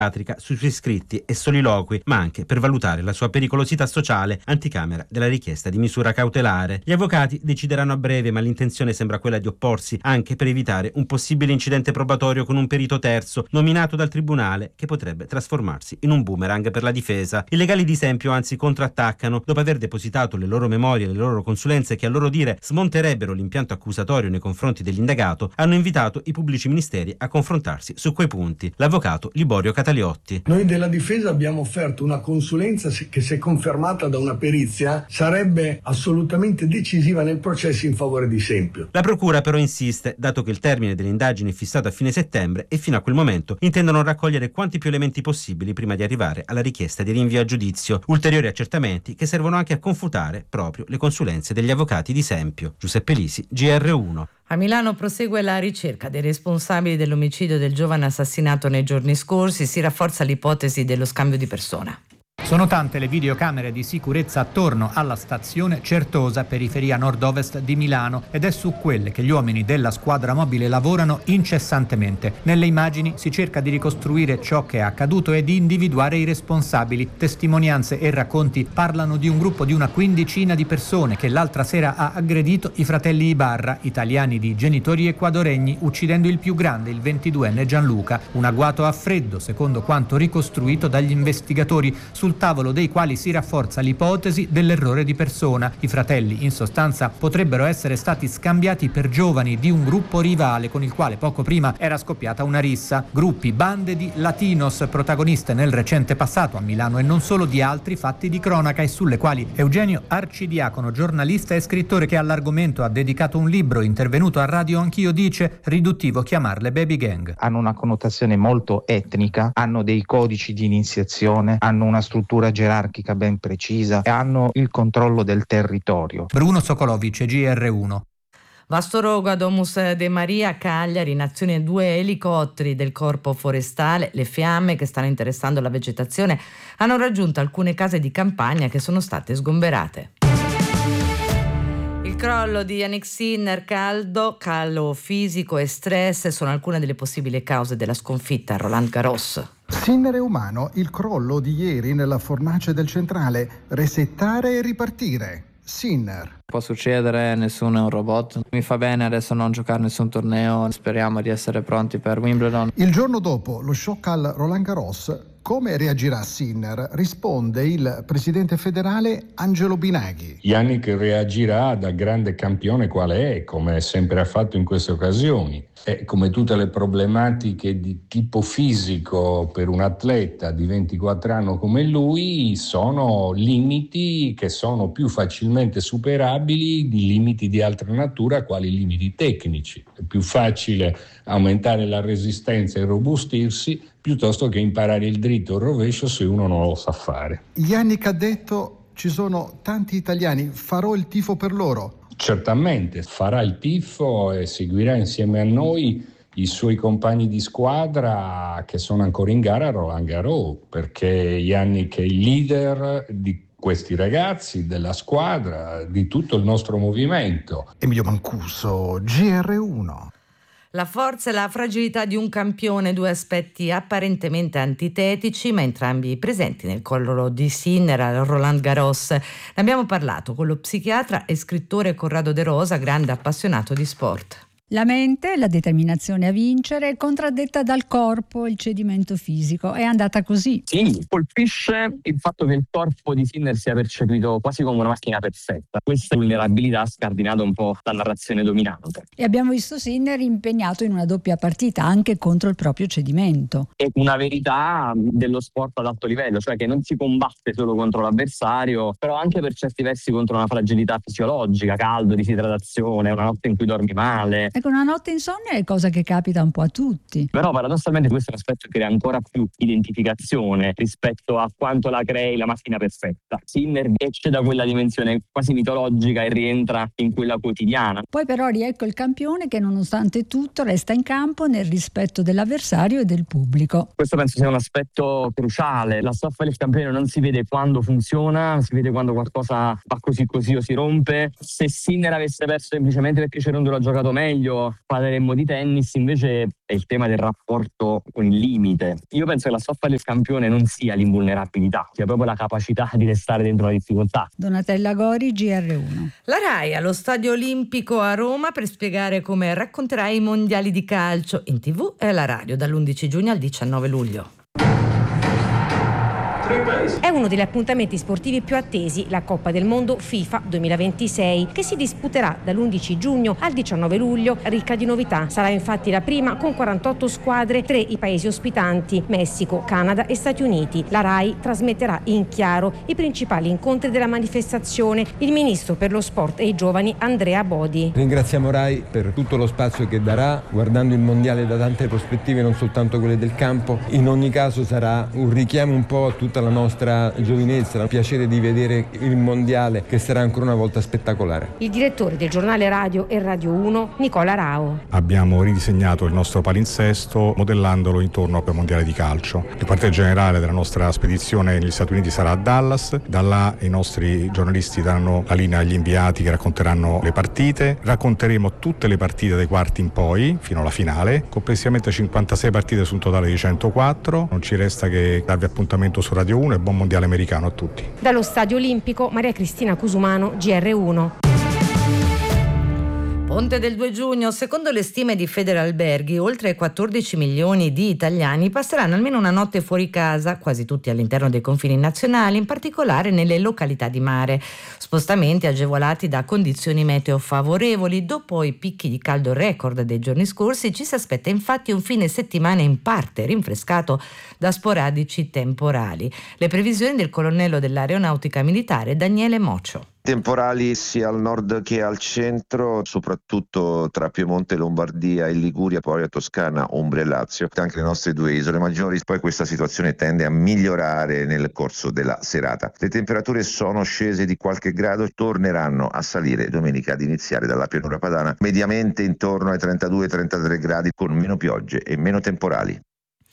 sui suoi scritti e soliloqui, ma anche per valutare la sua pericolosità sociale anticamera della richiesta di misura cautelare. Gli avvocati decideranno a breve, ma l'intenzione sembra quella di opporsi anche per evitare un possibile incidente probatorio con un perito terzo nominato dal tribunale, che potrebbe trasformarsi in un boomerang per la difesa. I legali di Sempio anzi contrattaccano. Dopo aver depositato le loro memorie e le loro consulenze, che a loro dire smonterebbero l'impianto accusatorio nei confronti dell'indagato, hanno invitato i pubblici ministeri a confrontarsi su quei punti. L'avvocato Liborio Cataliotti: noi della difesa abbiamo offerto una consulenza che, se confermata da una perizia, sarebbe assolutamente decisiva nel processo in favore di Sempio. La procura però insiste, dato che il termine delle indagini è fissato a fine settembre e fino a quel momento intendono raccogliere quanti più elementi possibili prima di arrivare alla richiesta di rinvio a giudizio. Ulteriori accertamenti che servono anche a confutare proprio le consulenze degli avvocati di Sempio. Giuseppe Lisi, GR1. A Milano prosegue la ricerca dei responsabili dell'omicidio del giovane assassinato nei giorni scorsi. Si rafforza l'ipotesi dello scambio di persona. Sono tante le videocamere di sicurezza attorno alla stazione Certosa, periferia nord-ovest di Milano, ed è su quelle che gli uomini della squadra mobile lavorano incessantemente. Nelle immagini si cerca di ricostruire ciò che è accaduto e di individuare i responsabili. Testimonianze e racconti parlano di un gruppo di una quindicina di persone che l'altra sera ha aggredito i fratelli Ibarra, italiani di genitori ecuadoregni, uccidendo il più grande, il 22enne Gianluca. Un agguato a freddo, secondo quanto ricostruito dagli investigatori, sul tavolo dei quali si rafforza l'ipotesi dell'errore di persona. I fratelli, in sostanza, potrebbero essere stati scambiati per giovani di un gruppo rivale con il quale poco prima era scoppiata una rissa. Gruppi, bande di latinos, protagoniste nel recente passato a Milano e non solo di altri fatti di cronaca, e sulle quali Eugenio Arcidiacono, giornalista e scrittore che all'argomento ha dedicato un libro, intervenuto a Radio Anch'io, dice: riduttivo chiamarle baby gang. Hanno una connotazione molto etnica, hanno dei codici di iniziazione, hanno una struttura gerarchica ben precisa e hanno il controllo del territorio. Bruno Sokolovic, GR1. Vasto rogo a Domus de Maria a Cagliari, in azione 2 elicotteri del Corpo Forestale. Le fiamme che stanno interessando la vegetazione hanno raggiunto alcune case di campagna che sono state sgomberate. Il crollo di Jannik Sinner, calo fisico e stress sono alcune delle possibili cause della sconfitta a Roland Garros. Sinner è umano, il crollo di ieri nella fornace del centrale, resettare e ripartire. Sinner. Può succedere, nessuno è un robot. Mi fa bene adesso non giocare nessun torneo, speriamo di essere pronti per Wimbledon. Il giorno dopo lo shock al Roland Garros, come reagirà Sinner? Risponde il presidente federale Angelo Binaghi. Jannik reagirà da grande campione quale è, come sempre ha fatto in queste occasioni. E come tutte le problematiche di tipo fisico per un atleta di 24 anni come lui, sono limiti che sono più facilmente superabili di limiti di altra natura, quali limiti tecnici. È più facile aumentare la resistenza e robustirsi piuttosto che imparare il dritto o il rovescio se uno non lo sa fare. Jannik ha detto: ci sono tanti italiani, farò il tifo per loro. Certamente farà il tifo e seguirà insieme a noi i suoi compagni di squadra che sono ancora in gara a Roland Garros, perché Jannik è il leader di questi ragazzi, della squadra, di tutto il nostro movimento. Emilio Mancuso, GR1. La forza e la fragilità di un campione, due aspetti apparentemente antitetici, ma entrambi presenti nel collo di Sinner al Roland Garros. Ne abbiamo parlato con lo psichiatra e scrittore Corrado De Rosa, grande appassionato di sport. La mente, la determinazione a vincere, contraddetta dal corpo, il cedimento fisico. È andata così. Sì, colpisce il fatto che il corpo di Sinner sia percepito quasi come una macchina perfetta. Questa vulnerabilità ha scardinato un po' la narrazione dominante. E abbiamo visto Sinner impegnato in una doppia partita, anche contro il proprio cedimento. È una verità dello sport ad alto livello, cioè che non si combatte solo contro l'avversario, però anche per certi versi contro una fragilità fisiologica, caldo, disidratazione, una notte in cui dormi male. Ecco, una notte insonnia è cosa che capita un po' a tutti. Però paradossalmente questo è un aspetto che crea ancora più identificazione rispetto a quanto la crei la macchina perfetta. Sinner esce da quella dimensione quasi mitologica e rientra in quella quotidiana. Poi però riecco il campione che nonostante tutto resta in campo nel rispetto dell'avversario e del pubblico. Questo penso sia un aspetto cruciale. La stoffa del campione non si vede quando funziona, si vede quando qualcosa va così o si rompe. Se Sinner avesse perso semplicemente perché Cerundolo ha giocato meglio, esempio parleremmo di tennis, invece è il tema del rapporto con il limite. Io penso che la stoffa del campione non sia l'invulnerabilità, sia proprio la capacità di restare dentro la difficoltà. Donatella Gori, GR1. La RAI allo Stadio Olimpico a Roma per spiegare come racconterà i mondiali di calcio in TV e alla radio dall'11 giugno al 19 luglio. È uno degli appuntamenti sportivi più attesi, la Coppa del Mondo FIFA 2026, che si disputerà dall'11 giugno al 19 luglio, ricca di novità. Sarà infatti la prima con 48 squadre, 3 i paesi ospitanti, Messico, Canada e Stati Uniti. La RAI trasmetterà in chiaro i principali incontri della manifestazione. Il ministro per lo sport e i giovani Andrea Bodi. Ringraziamo RAI per tutto lo spazio che darà, guardando il mondiale da tante prospettive, non soltanto quelle del campo. In ogni caso sarà un richiamo un po' a tutta la nostra giovinezza, il piacere di vedere il mondiale che sarà ancora una volta spettacolare. Il direttore del giornale radio e Radio 1, Nicola Rao. Abbiamo ridisegnato il nostro palinsesto modellandolo intorno al mondiale di calcio. Il quartier generale della nostra spedizione negli Stati Uniti sarà a Dallas, da là i nostri giornalisti daranno la linea agli inviati che racconteranno le partite, racconteremo tutte le partite dai quarti in poi fino alla finale, complessivamente 56 partite su un totale di 104, non ci resta che darvi appuntamento su Radio 1 e buon mondiale americano a tutti. Dallo Stadio Olimpico, Maria Cristina Cusumano, GR1. Ponte del 2 giugno, secondo le stime di Federalberghi, oltre 14 milioni di italiani passeranno almeno una notte fuori casa, quasi tutti all'interno dei confini nazionali, in particolare nelle località di mare. Spostamenti agevolati da condizioni meteo favorevoli. Dopo i picchi di caldo record dei giorni scorsi, ci si aspetta infatti un fine settimana in parte rinfrescato da sporadici temporali. Le previsioni del colonnello dell'Aeronautica Militare Daniele Mocio. Temporali sia al nord che al centro, soprattutto tra Piemonte, Lombardia e Liguria, poi a Toscana, Umbria e Lazio, anche le nostre due isole maggiori. Poi questa situazione tende a migliorare nel corso della serata. Le temperature sono scese di qualche grado e torneranno a salire domenica ad iniziare dalla pianura padana, mediamente intorno ai 32-33 gradi con meno piogge e meno temporali.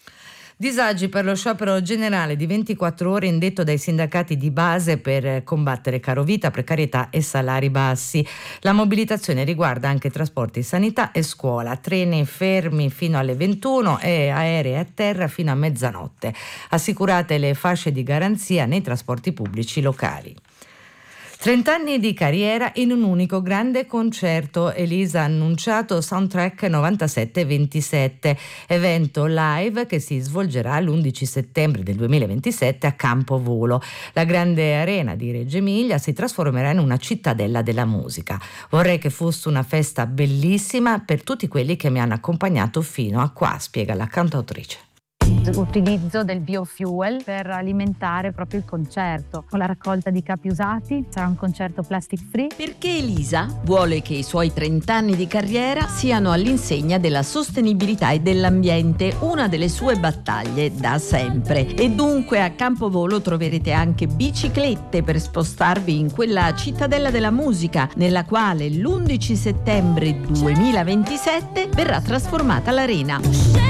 Disagi per lo sciopero generale di 24 ore indetto dai sindacati di base per combattere carovita, precarietà e salari bassi. La mobilitazione riguarda anche trasporti, sanità e scuola, treni fermi fino alle 21 e aerei a terra fino a mezzanotte. Assicurate le fasce di garanzia nei trasporti pubblici locali. 30 anni di carriera in un unico grande concerto. Elisa ha annunciato Soundtrack 97-27, evento live che si svolgerà l'11 settembre del 2027 a Campovolo. La grande arena di Reggio Emilia si trasformerà in una cittadella della musica. Vorrei che fosse una festa bellissima per tutti quelli che mi hanno accompagnato fino a qua, spiega la cantautrice. Utilizzo del biofuel per alimentare proprio il concerto. Con la raccolta di capi usati sarà un concerto plastic free. Perché Elisa vuole che i suoi 30 anni di carriera siano all'insegna della sostenibilità e dell'ambiente, una delle sue battaglie da sempre. E dunque a Campovolo troverete anche biciclette per spostarvi in quella cittadella della musica, nella quale l'11 settembre 2027 verrà trasformata l'arena.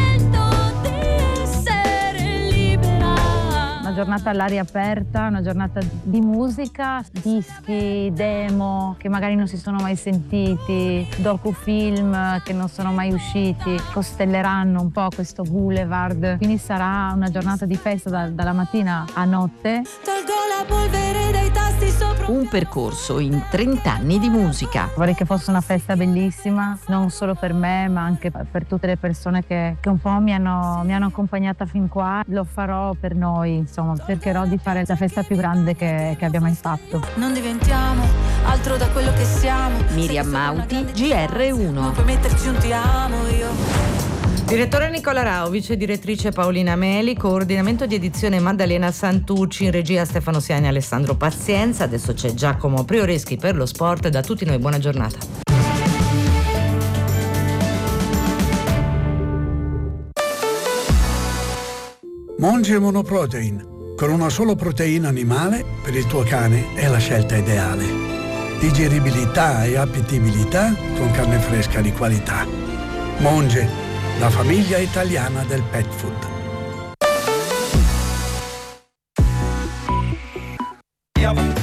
Una giornata all'aria aperta, una giornata di musica, dischi, demo che magari non si sono mai sentiti, docufilm che non sono mai usciti, costelleranno un po' questo boulevard. Quindi sarà una giornata di festa dalla mattina a notte. Tolgo la polvere dai tasti sopra. Un percorso in 30 anni di musica. Vorrei che fosse una festa bellissima, non solo per me, ma anche per tutte le persone che un po' mi hanno accompagnata fin qua. Lo farò per noi, insomma, cercherò di fare la festa più grande che abbia mai fatto. Non diventiamo altro da quello che siamo. Miriam Mauti, GR1. Non puoi metterci un ti amo io. Direttore Nicola Rao, vice direttrice Paolina Meli, coordinamento di edizione Maddalena Santucci, in regia Stefano Siani e Alessandro Pazienza. Adesso c'è Giacomo Prioreschi per lo sport. Da tutti noi buona giornata. Monge Monoprotein. Con una solo proteina animale per il tuo cane è la scelta ideale. Digeribilità e appetibilità con carne fresca di qualità. Monge, la famiglia italiana del pet food.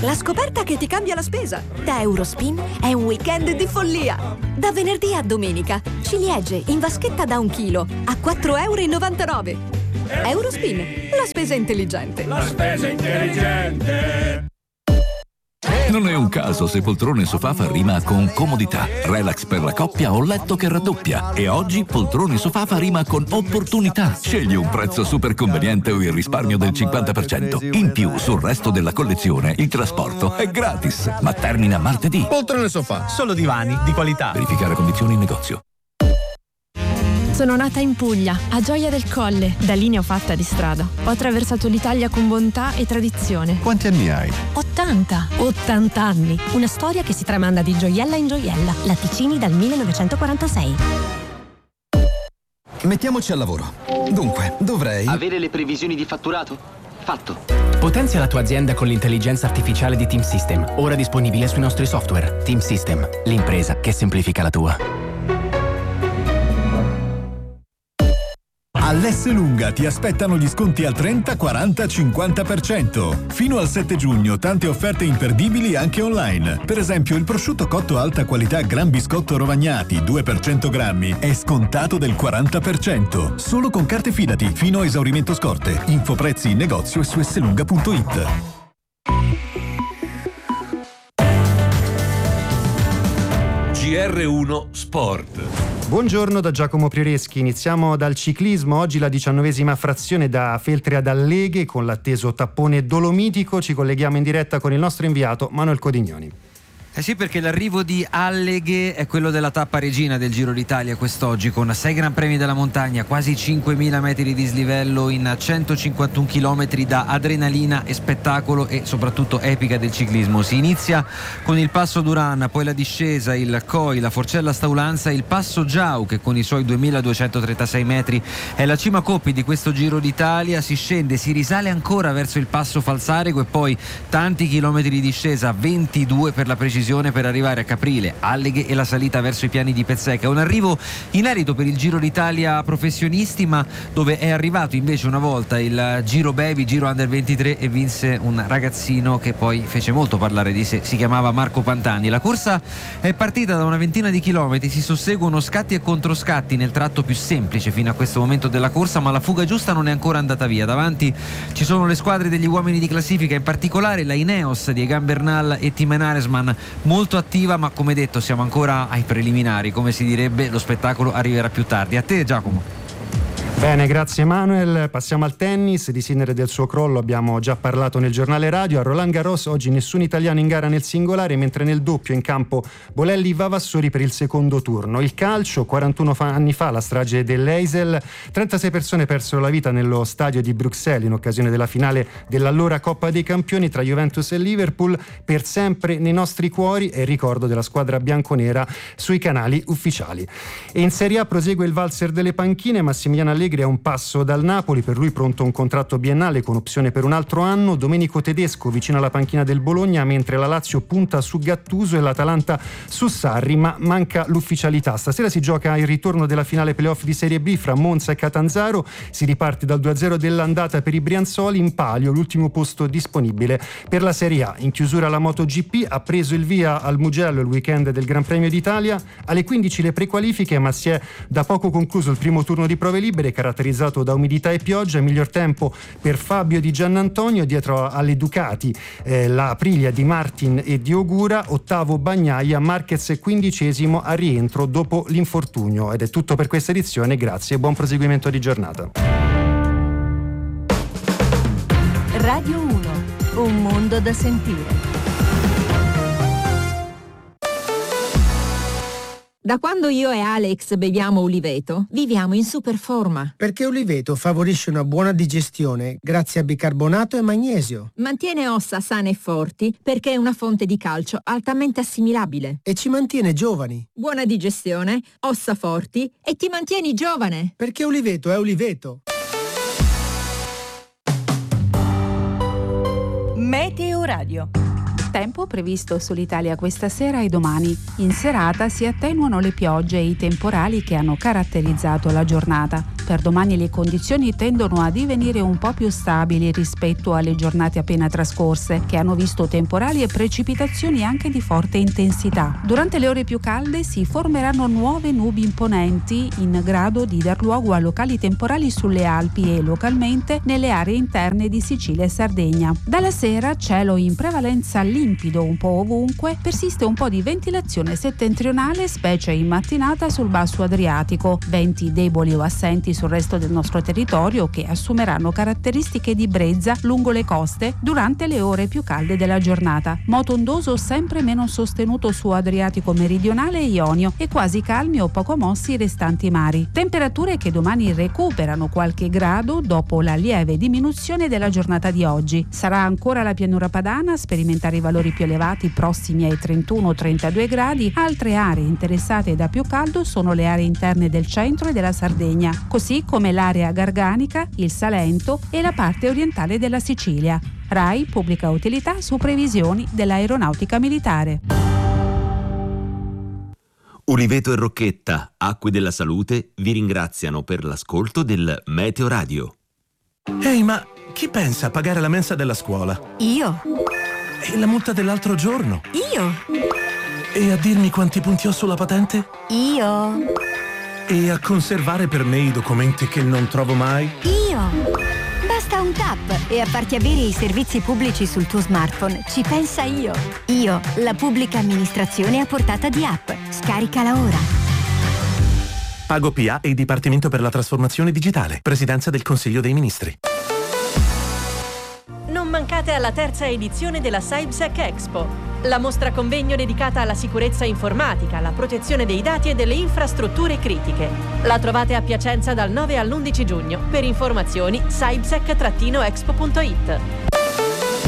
La scoperta che ti cambia la spesa. Da Eurospin è un weekend di follia. Da venerdì a domenica, ciliegie in vaschetta da 1 chilo a 4,99 €. Eurospin, la spesa intelligente. La spesa intelligente. Non è un caso se poltrone sofà fa rima con comodità, relax per la coppia o letto che raddoppia. E oggi poltrone sofà fa rima con opportunità. Scegli un prezzo super conveniente o il risparmio del 50%. In più, sul resto della collezione, il trasporto è gratis. Ma termina martedì. Poltrone sofà, solo divani di qualità. Verificare condizioni in negozio. Sono nata in Puglia, a Gioia del Colle. Da lì ne ho fatta di strada. Ho attraversato l'Italia con bontà e tradizione. Quanti anni hai? 80. 80 anni. Una storia che si tramanda di gioiella in gioiella. Latticini dal 1946. Mettiamoci al lavoro. Dunque, dovrei... Avere le previsioni di fatturato? Fatto. Potenzia la tua azienda con l'intelligenza artificiale di Team System. Ora disponibile sui nostri software. Team System, l'impresa che semplifica la tua. All'Esselunga ti aspettano gli sconti al 30, 40, 50%. Fino al 7 giugno tante offerte imperdibili anche online. Per esempio il prosciutto cotto alta qualità Gran Biscotto Rovagnati 2 per 100 grammi è scontato del 40%. Solo con carte Fidati fino a esaurimento scorte. Info prezzi in negozio e su esselunga.it. GR1 Sport. Buongiorno da Giacomo Prioreschi, iniziamo dal ciclismo, oggi la 19ª frazione da Feltri ad Alleghe con l'atteso tappone dolomitico, ci colleghiamo in diretta con il nostro inviato Manuel Codignoni. Eh sì, perché l'arrivo di Alleghe è quello della tappa regina del Giro d'Italia quest'oggi, con 6 Gran Premi della montagna, quasi 5.000 metri di dislivello in 151 chilometri da adrenalina e spettacolo e soprattutto epica del ciclismo. Si inizia con il Passo Duran, poi la discesa, il COI, la Forcella Staulanza, il Passo Giau che con i suoi 2.236 metri è la cima Coppi di questo Giro d'Italia. Si scende, si risale ancora verso il Passo Falzarego e poi tanti chilometri di discesa, 22 per la precisione, per arrivare a Caprile, Alleghe e la salita verso i piani di Pezzecca. Un arrivo inedito per il Giro d'Italia professionisti, ma dove è arrivato invece una volta il Giro Baby, Giro Under 23, e vinse un ragazzino che poi fece molto parlare di sé, si chiamava Marco Pantani. La corsa è partita da una ventina di chilometri, si susseguono scatti e controscatti nel tratto più semplice fino a questo momento della corsa, ma la fuga giusta non è ancora andata via. Davanti ci sono le squadre degli uomini di classifica, in particolare la Ineos di Egan Bernal e Tim Aresman, molto attiva, ma come detto siamo ancora ai preliminari, come si direbbe, lo spettacolo arriverà più tardi. A te Giacomo. Bene, grazie Manuel. Passiamo al tennis. Di Sinner e del suo crollo abbiamo già parlato nel giornale radio. A Roland Garros oggi nessun italiano in gara nel singolare, mentre nel doppio in campo Bolelli Vavassori per il secondo turno. Il calcio, 41 anni fa la strage dell'Eisel, 36 persone persero la vita nello stadio di Bruxelles in occasione della finale dell'allora Coppa dei Campioni tra Juventus e Liverpool. Per sempre nei nostri cuori è il ricordo della squadra bianconera sui canali ufficiali. E in Serie A prosegue il valzer delle panchine. Massimiliano Allegri è un passo dal Napoli, per lui pronto un contratto biennale con opzione per un altro anno. Domenico Tedesco vicino alla panchina del Bologna, mentre la Lazio punta su Gattuso e l'Atalanta su Sarri, ma manca l'ufficialità. Stasera si gioca il ritorno della finale playoff di Serie B fra Monza e Catanzaro. Si riparte dal 2-0 dell'andata per i brianzoli. In palio l'ultimo posto disponibile per la Serie A. In chiusura la MotoGP ha preso il via al Mugello il weekend del Gran Premio d'Italia. Alle 15 le prequalifiche, ma si è da poco concluso il primo turno di prove libere, caratterizzato da umidità e pioggia. Miglior tempo per Fabio Di Giannantonio, dietro alle Ducati la Aprilia di Martin e di Ogura, ottavo Bagnaia, Marquez 15° a rientro dopo l'infortunio. Ed è tutto per questa edizione, grazie e buon proseguimento di giornata. Radio 1, un mondo da sentire. Da quando io e Alex beviamo Uliveto, viviamo in super forma. Perché Uliveto favorisce una buona digestione grazie a bicarbonato e magnesio. Mantiene ossa sane e forti perché è una fonte di calcio altamente assimilabile. E ci mantiene giovani. Buona digestione, ossa forti e ti mantieni giovane. Perché Uliveto è Uliveto. Meteo Radio. Tempo previsto sull'Italia questa sera e domani. In serata si attenuano le piogge e i temporali che hanno caratterizzato la giornata. Per domani le condizioni tendono a divenire un po' più stabili rispetto alle giornate appena trascorse, che hanno visto temporali e precipitazioni anche di forte intensità. Durante le ore più calde si formeranno nuove nubi imponenti in grado di dar luogo a locali temporali sulle Alpi e localmente nelle aree interne di Sicilia e Sardegna. Dalla sera cielo in prevalenza limpido un po' ovunque, persiste un po' di ventilazione settentrionale, specie in mattinata sul basso Adriatico, venti deboli o assenti sul resto del nostro territorio che assumeranno caratteristiche di brezza lungo le coste durante le ore più calde della giornata. Moto ondoso sempre meno sostenuto su Adriatico meridionale e Ionio e quasi calmi o poco mossi i restanti mari. Temperature che domani recuperano qualche grado dopo la lieve diminuzione della giornata di oggi. Sarà ancora la pianura padana a sperimentare i valori più elevati prossimi ai 31-32 gradi. Altre aree interessate da più caldo sono le aree interne del centro e della Sardegna, così come l'area garganica, il Salento e la parte orientale della Sicilia. RAI pubblica utilità su previsioni dell'aeronautica militare. Uliveto e Rocchetta, Acque della Salute, vi ringraziano per l'ascolto del Meteo Radio. Ehi, ma chi pensa a pagare la mensa della scuola? Io. E la multa dell'altro giorno? Io. E a dirmi quanti punti ho sulla patente? Io. E a conservare per me i documenti che non trovo mai? Io. Basta un tap e a farti avere i servizi pubblici sul tuo smartphone. Ci pensa Io. Io, la pubblica amministrazione a portata di app. Scaricala ora. Pago PA e Dipartimento per la Trasformazione Digitale. Presidenza del Consiglio dei Ministri. Non mancate alla terza edizione della CyberSec Expo, la mostra convegno dedicata alla sicurezza informatica, alla protezione dei dati e delle infrastrutture critiche. La trovate a Piacenza dal 9 all'11 giugno. Per informazioni cybersec-expo.it.